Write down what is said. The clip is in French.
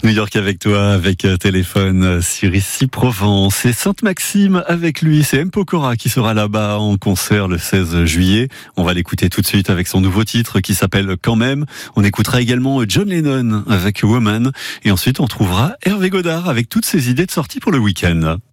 New York avec toi, avec téléphone sur ici Provence. Et Sainte-Maxime avec lui, c'est M. Pokora qui sera là-bas en concert le 16 juillet. On va l'écouter tout de suite avec son nouveau titre qui s'appelle Quand même. On écoutera également John Lennon avec Woman. Et ensuite on trouvera Hervé Godard avec toutes ses idées de sortie pour le week-end.